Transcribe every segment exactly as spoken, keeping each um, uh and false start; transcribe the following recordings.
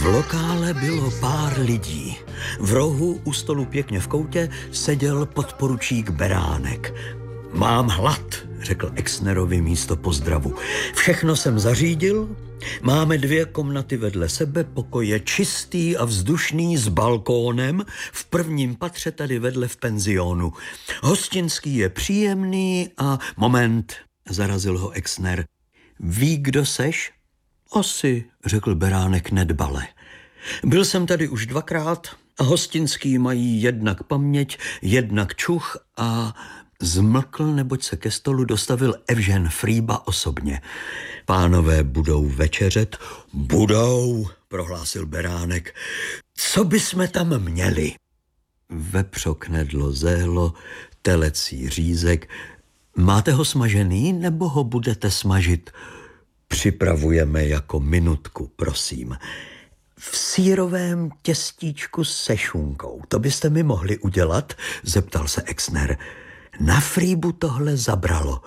V lokále bylo pár lidí. V rohu u stolu pěkně v koutě seděl podporučík Beránek. Mám hlad, řekl Exnerovi místo pozdravu. Všechno jsem zařídil, máme dvě komnaty vedle sebe, pokoj je čistý a vzdušný s balkónem, v prvním patře tady vedle v penzionu. Hostinský je příjemný a... Moment, zarazil ho Exner. Ví, kdo seš? Asi, řekl Beránek nedbale. Byl jsem tady už dvakrát a hostinský mají jednak paměť, jednak čuch a... Zmlkl, neboť se ke stolu dostavil Evžen Frýba osobně. Pánové budou večeřet? Budou, prohlásil Beránek. Co bysme tam měli? Vepřo, knedlo, zéhlo, telecí řízek. Máte ho smažený, nebo ho budete smažit? Připravujeme jako minutku, prosím. V sýrovém těstíčku se šunkou. To byste mi mohli udělat? Zeptal se Exner. Na Frýbu tohle zabralo.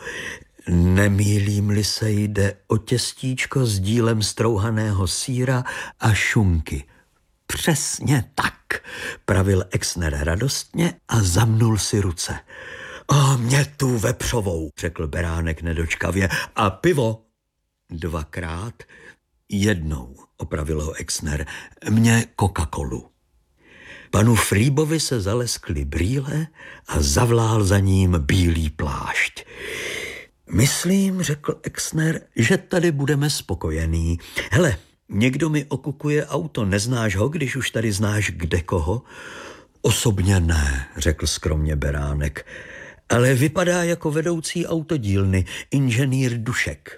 Nemýlím-li se, jde o těstíčko s dílem strouhaného sýra a šunky. Přesně tak, pravil Exner radostně a zamnul si ruce. A mě tu vepřovou, řekl Beránek nedočkavě. A pivo? Dvakrát? Jednou, opravil ho Exner. Mě Coca-Colu. Panu Frýbovi se zaleskly brýle a zavlál za ním bílý plášť. Myslím, řekl Exner, že tady budeme spokojení. Hele, někdo mi okukuje auto, neznáš ho, když už tady znáš kde koho? Osobně ne, řekl skromně Beránek, ale vypadá jako vedoucí autodílny, inženýr Dušek.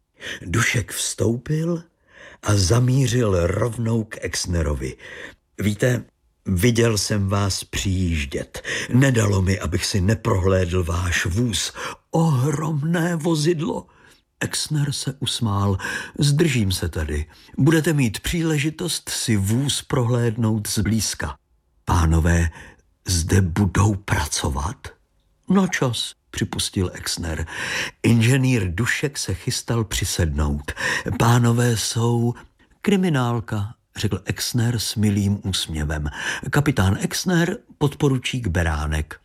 Dušek vstoupil a zamířil rovnou k Exnerovi. Víte, viděl jsem vás přijíždět. Nedalo mi, abych si neprohlédl váš vůz. Ohromné vozidlo. Exner se usmál. Zdržím se tady. Budete mít příležitost si vůz prohlédnout zblízka. Pánové, zde budou pracovat? No čas, připustil Exner. Inženýr Dušek se chystal přisednout. Pánové jsou kriminálka, řekl Exner s milým úsměvem. Kapitán Exner, podporučík Beránek.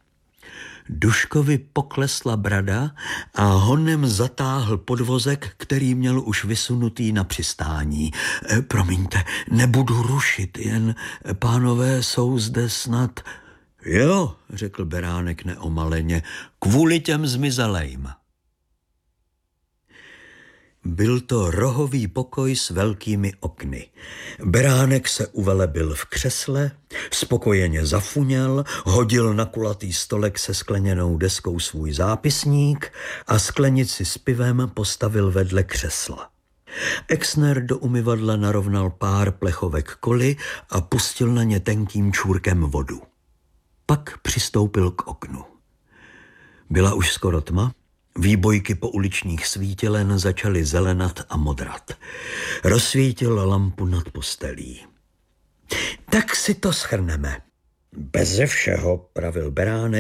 Duškovi poklesla brada a honem zatáhl podvozek, který měl už vysunutý na přistání. E, promiňte, nebudu rušit, jen pánové jsou zde snad... Jo, řekl Beránek neomaleně, kvůli těm zmizelejm. Byl to rohový pokoj s velkými okny. Beránek se uvelebil v křesle, spokojeně zafuněl, hodil na kulatý stolek se skleněnou deskou svůj zápisník a sklenici s pivem postavil vedle křesla. Exner do umyvadla narovnal pár plechovek koli a pustil na ně tenkým čůrkem vodu. Pak přistoupil k oknu. Byla už skoro tma, výbojky po uličních svítilen začaly zelenat a modrat. Rozsvítil lampu nad postelí. Tak si to shrneme. Beze všeho, pravil Beránek,